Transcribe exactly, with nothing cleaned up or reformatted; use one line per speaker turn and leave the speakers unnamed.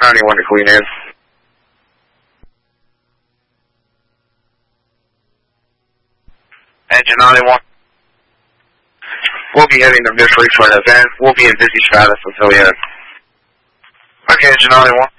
ninety-one to Queen Anne. Engine ninety-one. We'll be heading to Mifflin for an event. We'll be in busy status until the end. Okay, Engine ninety-one.